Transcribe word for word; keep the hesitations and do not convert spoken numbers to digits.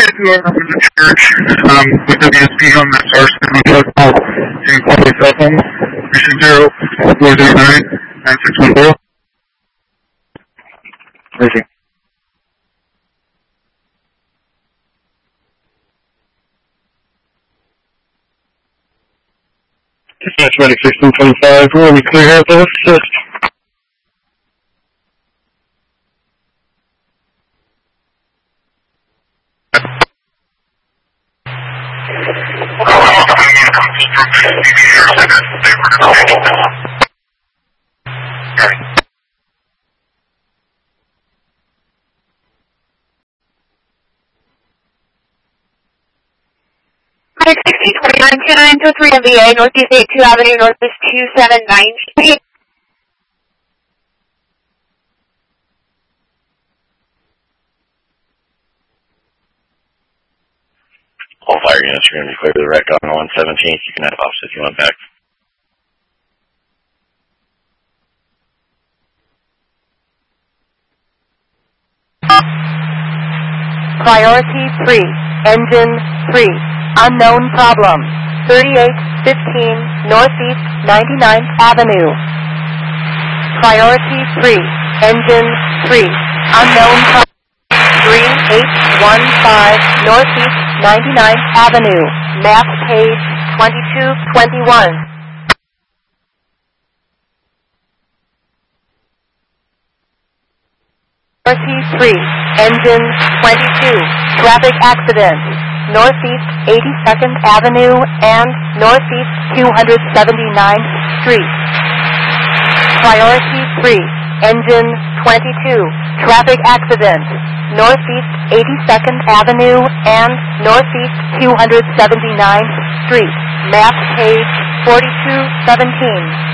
to over to the church, um, with W S P on that star seven truck call to quality cell phone, mission zero four zero nine nine six one four. Mercy. Dispatch Medic sixteen twenty-five, we're going to be clear here at the assist. sixteen twenty-nine two nine two three M V A, Northeast eighty-two Avenue, Northeast two seventy-nine Street. All fire units are going to be clear to the wreck on one seventeenth. You can have ops if you want back. Priority three, engine three, unknown problem, thirty-eight fifteen Northeast ninety-ninth Avenue. Priority three, engine three, unknown problem, three eight one five Northeast ninety-ninth Avenue, map page twenty-two twenty-one. Priority three, engine twenty-two, traffic accident, Northeast eighty-second Avenue and Northeast two hundred seventy-ninth Street. Priority three, engine twenty-two, traffic accident, Northeast eighty-second Avenue and Northeast two hundred seventy-ninth Street, map page forty-two seventeen.